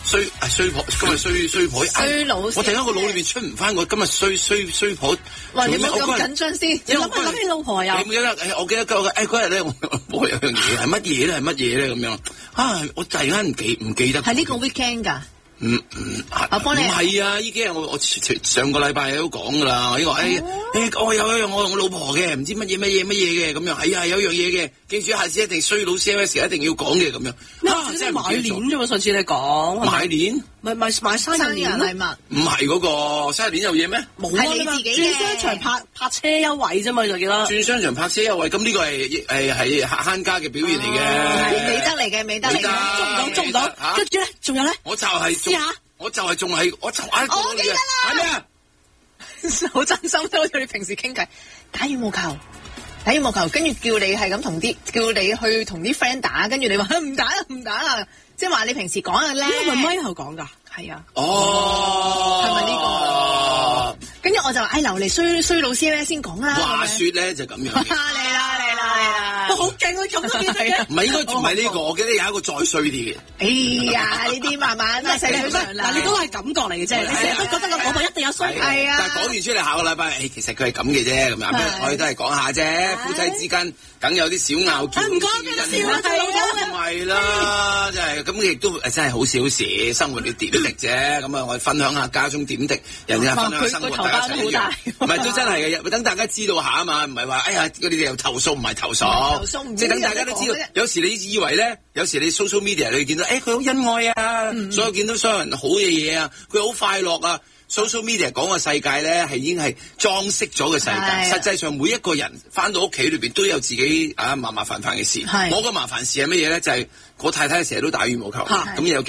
衰婆，今日衰婆， 衰佬， 我突然間個腦裏邊出唔翻我今日衰婆。 哇！你唔好咁緊張先，你諗起老婆又。 你唔記得？我記得嗰日咧，我有樣嘢係乜嘢咧？係乜嘢咧？咁樣啊！我突然間唔記得。 係呢個 weekend 㗎。 我幫你。唔係啊！呢幾日我上個禮拜都講㗎啦。呢個我有一樣我同我老婆嘅，唔知乜嘢嘅咁樣。係啊，有樣嘢嘅，記住下次一定衰佬 CLS 一定要講嘅咁樣。 即係買鏈啫嘛？上次你講買鏈， 買生日禮物。 唔係嗰個生日鏈有嘢咩？ 冇啊！你自己轉商場泊車優惠啫嘛，就記得。轉商場泊車優惠，咁呢個係慳家嘅表現嚟嘅， 美德嚟嘅，美德嚟嘅。 捉唔到。跟住咧，仲有咧？ 我就係試下，我就係仲係我記得啦。 係咩啊？ 好真心，都好似你平時傾偈，打羽毛球，跟住叫你係咁叫你去同啲 friend 打，跟住你話唔打啦，即係話你平時講嘅咧。 呢個係咪後講㗎？ 係啊。 哦。 係咪呢個？跟住我就留嚟衰老師咧先講啦。 話説咧就咁樣。 嚟啦！ 好勁啊！咁多嘢。 唔係應該唔係呢個，我記得有一個再衰啲嘅。 哎呀，呢啲慢慢啊，細水長流。 嗱，你都係感覺嚟嘅啫，你成日都覺得個婆婆一定有衰。 係啊。 但係講完出嚟，下個禮拜，其實佢係咁嘅啫，咁樣我哋都係講下啫，夫妻之間梗有啲小拗撬。唔講嘅笑啊，唔係啦，真係咁亦都真係好小事，生活啲點滴啫。咁啊，我哋分享下家中點滴，人哋分享生活，大家一樣。唔係都真係嘅，等大家知道下啊嘛，唔係話哎呀，你哋又投訴唔係投訴，即係等大家都知道。有時你以為咧，有時你 social media 你見到，佢好恩愛啊，所有見到所有人好嘅嘢啊，佢好快樂啊。social media 講嘅世界咧係已經係裝飾咗嘅世界，實際上每一個人翻到屋企裏邊都有自己麻煩嘅事。我個麻煩事係乜嘢咧？就係我太太成日都打羽毛球，咁有